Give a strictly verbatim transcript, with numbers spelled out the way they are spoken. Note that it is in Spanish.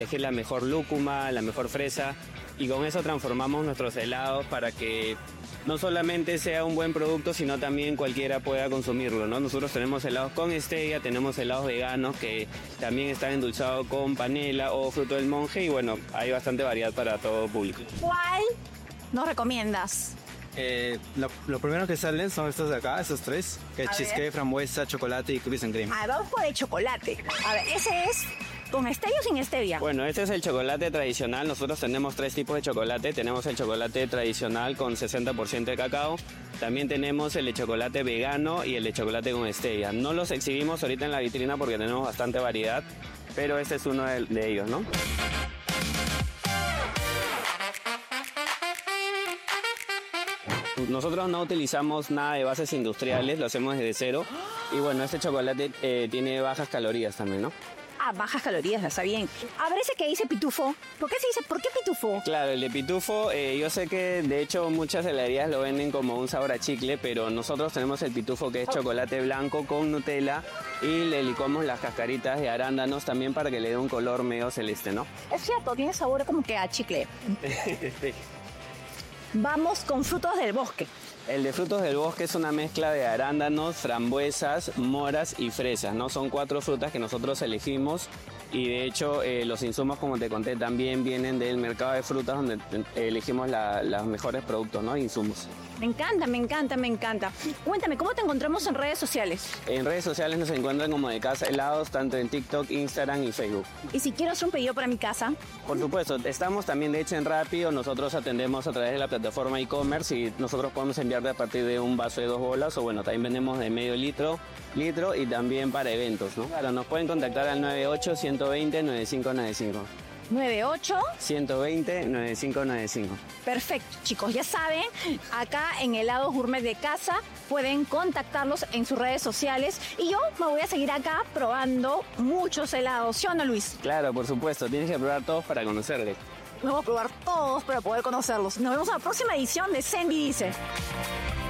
elegir la mejor lúcuma, la mejor fresa, y con eso transformamos nuestros helados para que no solamente sea un buen producto, sino también cualquiera pueda consumirlo, ¿no? Nosotros tenemos helados con stevia, tenemos helados veganos que también están endulzados con panela o fruto del monje, y bueno, hay bastante variedad para todo público. ¿Cuál nos recomiendas? Eh, lo, lo primero que salen son estos de acá, esos tres, que es A cheesecake, ver. frambuesa, chocolate y cookies and cream. Ah, vamos por el chocolate. A ver, ¿ese es con stevia o sin stevia? Bueno, este es el chocolate tradicional. Nosotros tenemos tres tipos de chocolate. Tenemos el chocolate tradicional con sesenta por ciento de cacao. También tenemos el de chocolate vegano y el de chocolate con stevia. No los exhibimos ahorita en la vitrina porque tenemos bastante variedad, pero este es uno de, de ellos, ¿no? Nosotros no utilizamos nada de bases industriales, lo hacemos desde cero. Y bueno, este chocolate eh, tiene bajas calorías también, ¿no? Ah, bajas calorías, está bien. A ver ese que dice pitufo. ¿Por qué se dice? ¿Por qué pitufo? Claro, el de pitufo, eh, yo sé que de hecho muchas heladerías lo venden como un sabor a chicle, pero nosotros tenemos el pitufo que es chocolate blanco con Nutella y le licuamos las cascaritas de arándanos también para que le dé un color medio celeste, ¿no? Es cierto, tiene sabor como que a chicle. Vamos con frutos del bosque. El de frutos del bosque es una mezcla de arándanos, frambuesas, moras y fresas, ¿no? Son cuatro frutas que nosotros elegimos y de hecho eh, los insumos, como te conté, también vienen del mercado de frutas donde eh, elegimos la, los mejores productos, ¿no? Insumos. Me encanta, me encanta, me encanta. Cuéntame, ¿cómo te encontramos en redes sociales? En redes sociales nos encuentran como De Casa Helados, tanto en TikTok, Instagram y Facebook. Y si quiero hacer un pedido para mi casa, Por supuesto, estamos también de hecho en Rappi, o nosotros atendemos a través de la plataforma e-commerce y nosotros podemos enviarte a partir de un vaso de dos bolas, o bueno, también vendemos de medio litro, litro y también para eventos, ¿no? Claro, nos pueden contactar al nueve ocho, ciento veinte, noventa y cinco noventa y cinco. noventa y ocho. ciento veinte, noventa y cinco noventa y cinco. Perfecto, chicos, ya saben, acá en Helados Gourmet de Casa pueden contactarlos en sus redes sociales y yo me voy a seguir acá probando muchos helados, ¿sí o no, Luis? Claro, por supuesto, tienes que probar todos para conocerles. Vamos a probar todos para poder conocerlos. Nos vemos en la próxima edición de Sendy Dice.